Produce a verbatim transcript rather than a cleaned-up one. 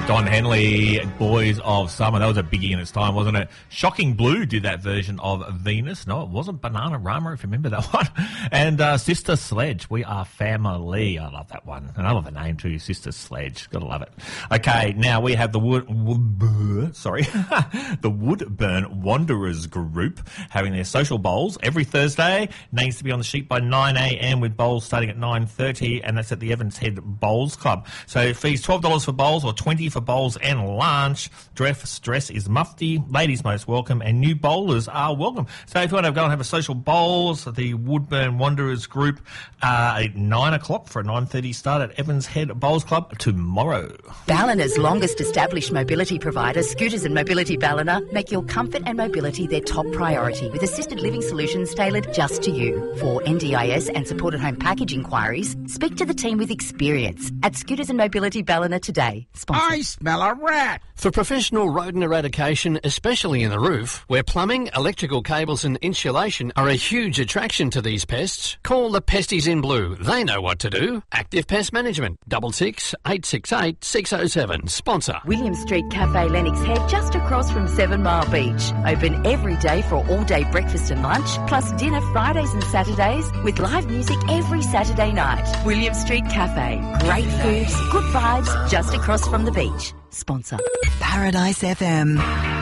Yeah, Don Henley, Boys of Summer. That was a biggie in its time, wasn't it? Shocking Blue did that version of Venus. No, it wasn't Bananarama, if you remember that one. And uh, Sister Sledge, We Are Family. I love that one. And I love the name too, Sister Sledge. Gotta love it. Okay, now we have the Wood... Wood sorry. the Woodburn Wanderers Group having their social bowls every Thursday. Needs to be on the sheet by nine a.m. with bowls starting at nine thirty, and that's at the Evans Head Bowls Club. So fees twelve dollars for bowls or twenty dollars for bowls and lunch. Dress, dress is mufti. Ladies most welcome, and new bowlers are welcome. So if you want to go and have a social bowls, the Woodburn Wanderers Group uh, at nine o'clock for a nine thirty start at Evans Head Bowls Club tomorrow. Ballina's longest established mobility provider, Scooters and Mobility Ballina, make your comfort and mobility their top priority with assisted living solutions tailored just to you. For N D I S and supported home package inquiries, speak to the team with experience at Scooters and Mobility Ballina today. Sponsor. I smell a rat. For professional rodent eradication, especially in the roof, where plumbing, electrical cables and insulation are a huge attraction to these pests, call the Pesties in Blue. They know what to do. Active Pest Management, double six eight six eight six oh seven. Sponsor. William Street Cafe, Lennox Head, just across from Seven Mile Beach. Open every day for all-day breakfast and lunch, plus dinner Fridays and Saturdays, with live music every Saturday night. William Street Cafe. Great food, good vibes, just across from the beach. Sponsor. Paradise F M.